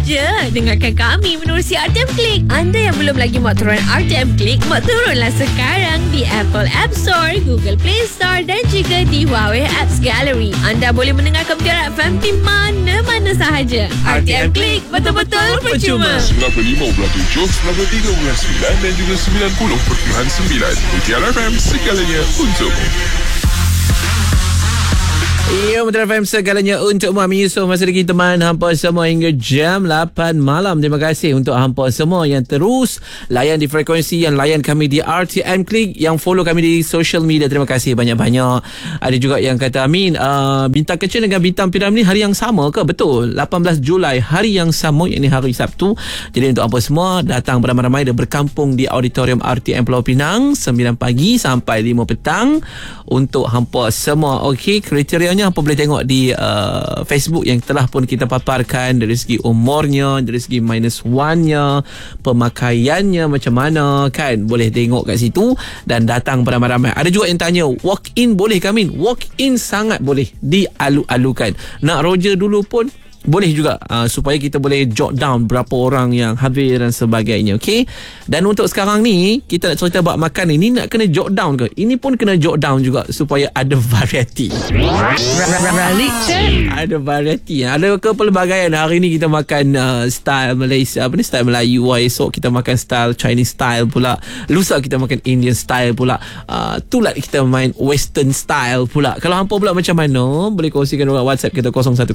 je. Dengarkan kami menerusi RTM Klik. Anda yang belum lagi muat turun RTM Klik, muat turunlah sekarang di Apple App Store, Google Play Store dan juga di Huawei Apps Gallery. Anda boleh mendengarkan Mutiara FM di mana-mana sahaja. RTM Klik, betul-betul percuma. 95.7, 93.9 dan juga 90.9. Mutiara FM, segalanya untukmu. Ya, Mutiara FM segalanya untuk Muhammad Yusof. Masa lagi teman hampa semua hingga jam 8 malam. Terima kasih untuk hampa semua yang terus layan di frekuensi, yang layan kami di RTM Klik, yang follow kami di social media. Terima kasih banyak-banyak. Ada juga yang kata, Amin, bintang kecil dengan bintang piramid ni hari yang sama ke? Betul, 18 Julai hari yang sama, iaitu hari Sabtu. Jadi untuk hampa semua datang beramai-ramai dan berkampung di auditorium RTM Pulau Pinang 9 pagi sampai 5 petang untuk hampa semua. Okey, kriterianya apa boleh tengok di Facebook yang telah pun kita paparkan, dari segi umurnya, dari segi -1-nya, pemakaiannya macam mana, kan boleh tengok kat situ dan datang beramai-ramai. Ada juga yang tanya, walk in boleh ke, Amin? Walk in sangat boleh, dialu-alukan. Nak Roger dulu pun boleh juga, supaya kita boleh jot down berapa orang yang hadir dan sebagainya. Okey. Dan untuk sekarang ni kita nak cerita bab makan ni nak kena jot down ke? Ini pun kena jot down juga supaya ada variety. Ada variety. Ada kepelbagaian. Hari ni kita makan style Malaysia, apa ni, style Melayu. Esok kita makan style Chinese style pula. Lusa kita makan Indian style pula. Tulat kita main Western style pula. Kalau hampa pula macam mana, boleh kongsikan dekat WhatsApp kita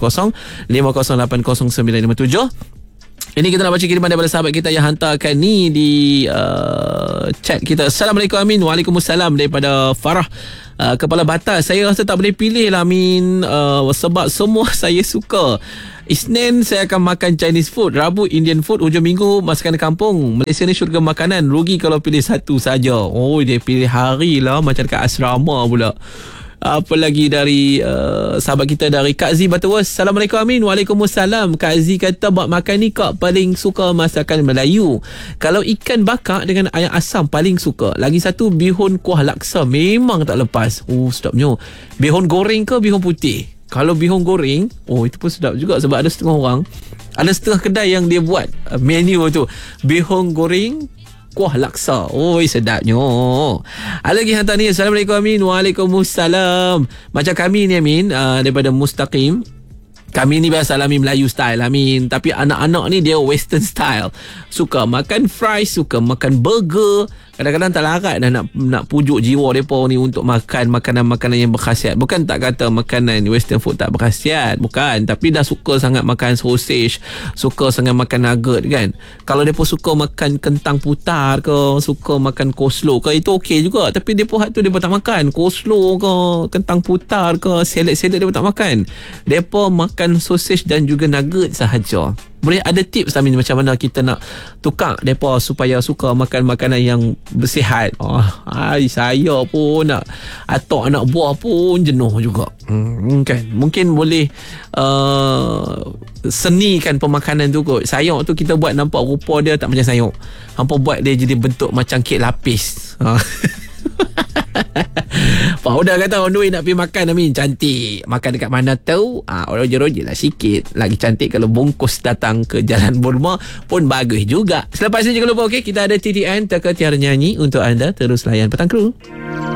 010-508-0957. Ini kita nak baca kiriman daripada sahabat kita yang hantarkan ni di chat kita. Assalamualaikum, Amin. Waalaikumsalam, daripada Farah, Kepala Batas. Saya rasa tak boleh pilih lah, Amin, sebab semua saya suka. Isnin saya akan makan Chinese food, Rabu Indian food, hujung minggu masakan kampung. Malaysia ni syurga makanan, rugi kalau pilih satu saja. Oh, dia pilih hari lah, macam dekat asrama pula. Apa lagi dari sahabat kita dari Kak Z Batawas. Assalamualaikum, Amin. Waalaikumsalam. Kak Z kata buat makan ni Kak paling suka masakan Melayu. Kalau ikan bakar dengan ayam asam paling suka. Lagi satu bihun kuah laksa memang tak lepas. Oh, sedapnya. Bihun goreng ke bihun putih? Kalau bihun goreng, oh itu pun sedap juga. Sebab ada setengah kedai yang dia buat menu tu, bihun goreng kuah laksa. Oh, sedapnya. Ada lagi hantar ni. Assalamualaikum, Amin. Waalaikumsalam. Macam kami ni, Amin, daripada Mustaqim. Kami ni biasalah, Amin, Melayu style, Amin. Tapi anak-anak ni dia Western style. Suka makan fries, suka makan burger. Kadang-kadang tak larat dah nak pujuk jiwa mereka ni untuk makan makanan-makanan yang berkhasiat. Bukan tak kata makanan Western food tak berkhasiat, bukan. Tapi dah suka sangat makan sausage, suka sangat makan nugget, kan. Kalau mereka suka makan kentang putar ke, suka makan coleslaw ke, itu okey juga. Tapi mereka tu mereka tak makan coleslaw ke, kentang putar ke, salad-salad mereka tak makan. Mereka makan sausage dan juga nugget sahaja. Boleh ada tips, Amin, macam mana kita nak tukar mereka supaya suka makan makanan yang bersihat. Saya pun nak atok anak buah pun jenuh juga. Kan mungkin boleh senikan pemakanan tu kot. Sayur tu kita buat nampak rupa dia tak macam sayur. Hampa buat dia jadi bentuk macam kek lapis. Pak Uda kata on the way nak pergi makan, Amin, cantik. Makan dekat mana tahu? Roger-roger lah sikit. Lagi cantik kalau bungkus datang ke Jalan Burma pun bagus juga. Selepas ini jangan lupa, okey, kita ada TTN Teka Tiara Nyanyi untuk anda. Terus layan Petang Kru.